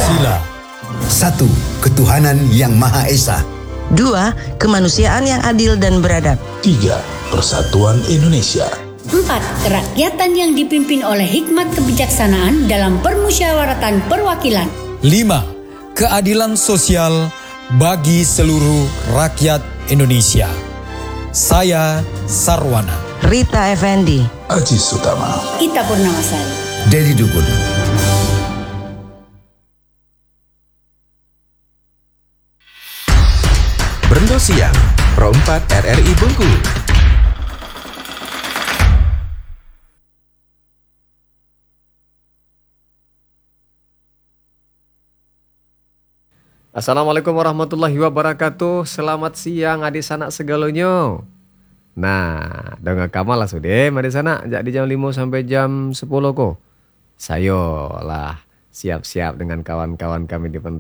Pancasila. 1. Ketuhanan Yang Maha Esa. 2. Kemanusiaan yang adil dan beradab. 3. Persatuan Indonesia. 4. Kerakyatan yang dipimpin oleh hikmat kebijaksanaan dalam permusyawaratan perwakilan. 5. Keadilan sosial bagi seluruh rakyat Indonesia. Saya Sarwana. Rita Effendi. Aji Sutama. Ita Purnamasari. Dedi Dukun. Brendo Siang, Pro 4 RRI Bengkulu. Assalamualaikum warahmatullahi wabarakatuh. Selamat siang adik sanak segalonyo. Nah, dengan kamal lah sudah adik sanak. Jadi jam 5 sampai jam 10 ko. Sayo lah siap-siap dengan kawan-kawan kami di